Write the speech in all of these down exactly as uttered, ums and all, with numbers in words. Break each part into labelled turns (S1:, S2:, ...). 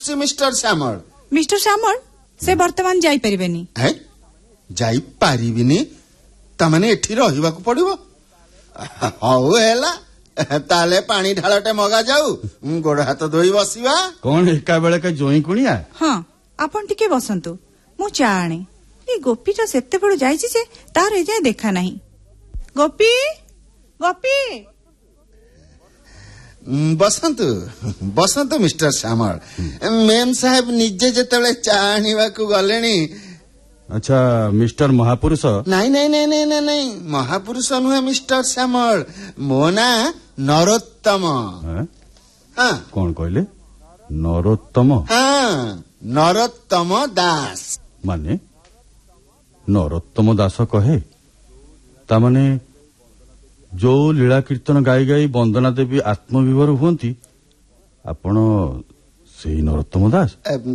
S1: mister Shyamal
S2: mister Shyamal से वर्तमान जाई परिबेनी
S1: है जाई पारिबिनी तमाने एठी रहिबाकू पड़िबो हौ हेला ताले पानी ढालटे मगा जाऊ गोड़ हाथ धोई बसिबा
S3: कौन एका बेले के जोई कुणिया
S2: हां आपण टिके बसंतु मु चा आणे ए गोपी तो सेते बड़ जाईची जे तार ए जाय देखा नाही गोपी गोपी
S1: बसंतु बसंतु मिस्टर श्यामल मेम साहेब निजे जेतेबेले चा आनिबाकू गलेनी
S3: अच्छा मिस्टर महापुरुष
S1: नहीं नहीं नहीं नहीं नहीं नहीं महापुरुष नुहे मिस्टर श्यामल मो ना नरोत्तम हाँ
S3: कौन कहले नरोत्तम
S1: हाँ नरोत्तम दास
S3: माने नरोत्तम दास कहे ता माने जो लीला कीर्तन गाई गाई वंदना देवी आत्मविभोर हुंती आपण सेही नरोत्तम दास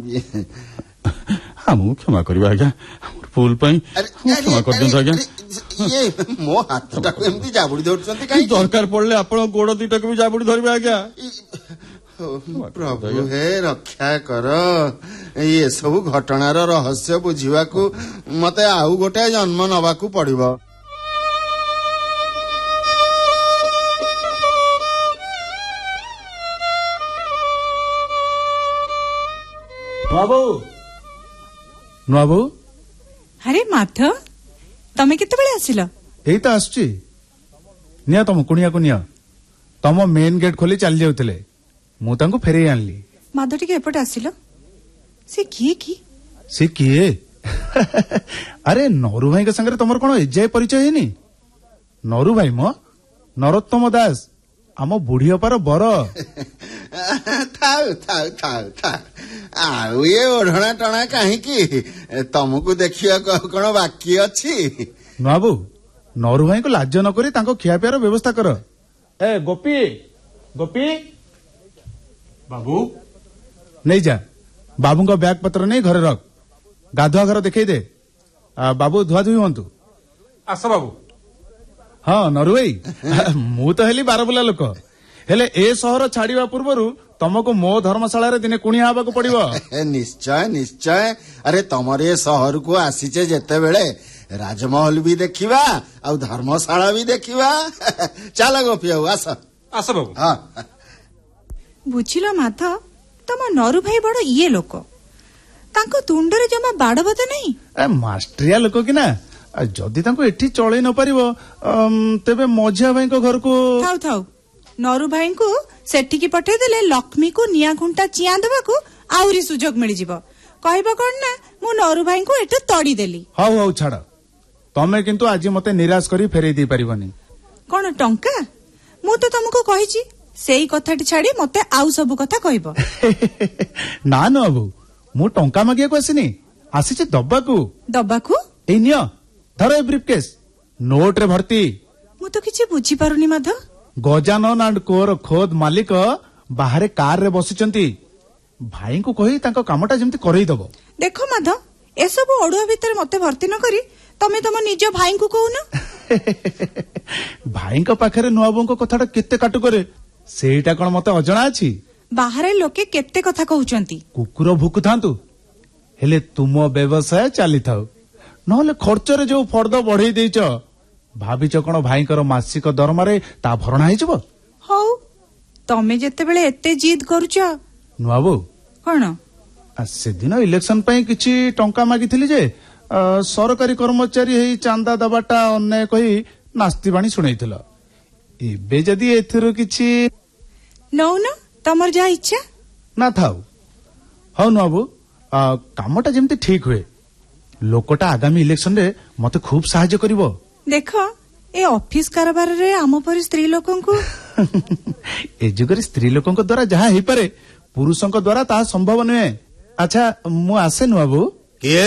S3: हमू क्षमा करिबा आज्ञा हमर फूल पई क्षमा कर दियौ आज्ञा
S1: ये मो हाथटा को एमती जाबुडी धरछंती काई
S3: दरकार पड़ले आपण गोड़ दीटा को भी जाबुडी धरबे आज्ञा
S1: प्रभु हे रक्षा कर ये सब घटनार रहस्य बुझिबाकू मते आउ गोटे जन्म नबाकू पड़िबो
S3: बाबू
S4: नुआबू
S2: अरे माधव तमे केते बेले आसिलो
S4: एई तो आसुची निया तम कुनिया कुनिया तम मेन गेट खोली चल जाउतले मु तांको फेरे आनली
S2: माधव टिके एपटे आसिलो से किए की
S4: से किए अरे नरू भाई के संगे तमर कोन एजाय परिचय हेनी नरू भाई मो नरोत्तम दास आम बुढ़ियापार बर
S1: थाउ थाउ थाउ थाउ आउ ये ओढ़ना टणा कहीं तमको देखिया कौन बाकी अच्छी
S4: बाबू नरू भाई को लाज न करी तांको खिया पियार व्यवस्था कर ए गोपी गोपी बाबू नहीं जा बाबू को बैग पत्र नहीं घरे रख गाधुआ घर देखई दे आ, बाबू धुआ धुई हूँ
S5: आस बाबू
S4: हाँ नरू भाई मु तो हेली बारबुला लोक हेले ए सहर छाड़िबा पूर्वरु तमको मो धर्मशाला रे दिने कुणिया हबाकू पड़िबो
S1: निश्चय निश्चय अरे तमर ए सहर को आसीचे जेते बेले राजमहल भी देखिबा आ धर्मशाला भी देखिबा चल गोपी आस
S5: आस बाबू
S1: हाँ
S2: बुझिलो माधव तम नरू भाई बड़ इए लोक तांको तुंडरे जमा बाड़ बद नहीं
S4: ए मास्टरिया लोक कि ना जदि तांको एठी चळै न परिबो तेबे मझिया भाई को घर को
S2: थाउ थाउ नरू भाई को सेठी की पठे देले लक्ष्मी को निया घुंटा चिया देबाकू आउरी सुजोग मिल जिवो कहबा कोन ना मु नरू भाई को एठे तड़ी देली
S4: हाउ हाउ छाड़ तमे किंतु आज मते निराश करी फेरै दी परिबनी
S2: कोन टंका मु तो तुमको कहिची सेही कथाटी छाड़ी मते आउ सब कथा कहबो
S4: ना न बाबू मु टंका मागिया को आसिनी आसीचे दब्बाकू
S2: दब्बाकू
S4: ए नियो धरो ए ब्रीफकेस नोट रे भर्ती
S2: मु तो किछि बुझी पारुनी माधव
S4: गजानन एंड कोर खोद मालिक बाहरे कार रे बसिचंती भाई को कही तांको कामटा जेमती करई दबो
S2: देखो माधव ए सब ओडुआ भीतर मते भर्ती न करी तमे तम निज भाई को कहू ना
S4: भाई को पाखरे नुआबो को कथाटा केते काटु करे सेटा कोन मते अजणा अछि
S2: बाहरे लोके केते कथा कहउचंती
S4: कुकुर भुकु थांतु हेले तुमो व्यवसाय चाली थाउ नहले खर्च रे जो फर्द बढ़ई देइच भाबिच कोन भाई कर मासिक दरमारे ता भरणा हे जबो
S2: हौ तमे जेते बेले एते जिद करूछ
S4: नुआबो
S2: कोन
S4: आ से दिन इलेक्शन पई किछि टंका मागिथिली जे आ, सरकारी कर्मचारी हेई चांदा दबाटा अन्याय कही नास्ती बाणी सुनैथिलो एबे जदी एथिरो किछि
S2: नौ न तमर जा इच्छा
S4: ना थाउ हौ नुआबो कामटा जेमती ठीक हुए लोकटा आगामी इलेक्शन रे मते खूब सहायता करिवो
S2: देखो ए ऑफिस कारबार रे आम परि स्त्री लोकन को
S4: ए जुगर स्त्री लोकन को द्वारा जहा हे पारे पुरुषन को द्वारा ता संभव नहे अच्छा मु आसे नुआबू
S5: के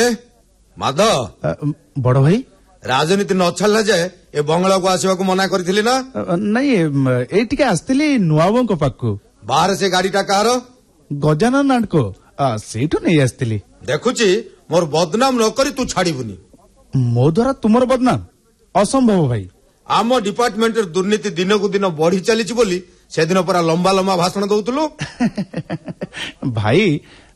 S5: माधव
S4: बड़ भाई
S5: राजनीति न छल्ला जाए ए बंगला को आसीबा को मना करथिली ना
S4: नहीं ए टिके आस्तिली नुआबो को पाकू
S5: बाहर से गाड़ी टा कार
S4: गजानन नाड को सेठु नहीं आस्तिली
S5: देखुची मोर बदनाम न करी तू छाड़ीबुनी
S4: मो द्वारा तुमर बदनाम असंभव भाई
S5: आम डिपार्टमेंट दुर्नीति दिन को दिन बढ़ी चली से दिन परा लंबा लंबा भाषण दउतलु
S4: भाई